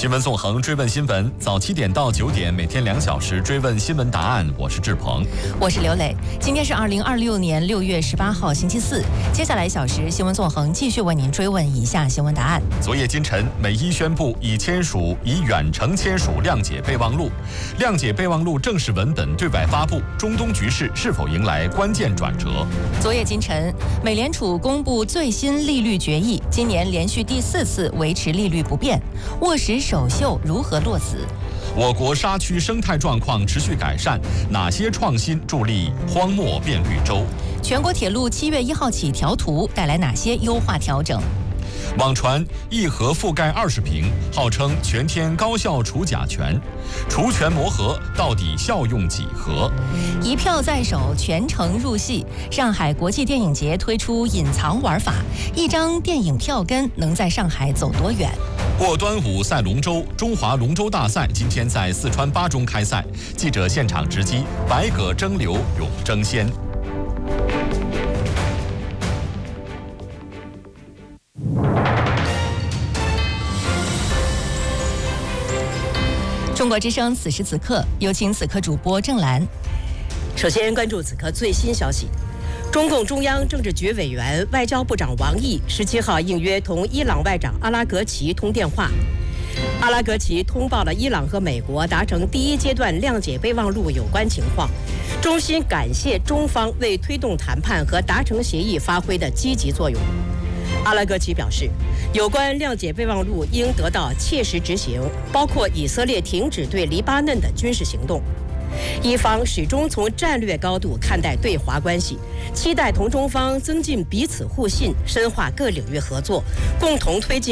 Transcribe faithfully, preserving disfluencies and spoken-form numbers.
新闻纵横，追问新闻，早七点到九点，每天两小时追问新闻答案。我是志鹏， 我是刘磊。今天是二零二六年六月十八号，星期四。接下来一小时，新闻纵横继续为您追问以下新闻答案。 昨夜今晨，美伊宣布已签署以远程签署谅解备忘录，谅解备忘录正式文本对外发布，中东局势是否迎来关键转折？ 昨夜今晨，美联储公布最新利率决议，今年连续第四次维持利率不变，沃什首秀如何落子？ 我国沙区生态状况持续改善，哪些创新助力荒漠变绿洲？ 全国铁路七月一号起调图，带来哪些优化调整？ 网传一盒覆盖二十瓶，号称全天高效除甲醛，除醛魔盒到底效用几何？ 一票在手，全程入戏。上海国际电影节推出隐藏玩法，一张电影票根能在上海走多远？ 过端午赛龙舟，中华龙舟大赛今天在四川巴中开赛，记者现场直击百舸争流，永争先。 中国之声此时此刻，有请此刻主播郑兰。 首先关注此刻最新消息。中共中央政治局委员、外交部长王毅十七号应约同伊朗外长阿拉格齐通电话。阿拉格齐通报了伊朗和美国达成第一阶段谅解备忘录有关情况，衷心感谢中方为推动谈判和达成协议发挥的积极作用。阿拉格齐表示，有关谅解备忘录应得到切实执行，包括以色列停止对黎巴嫩的军事行动。伊方始终从战略高度看待对华关系，期待同中方增进彼此互信，深化各领域合作，共同推进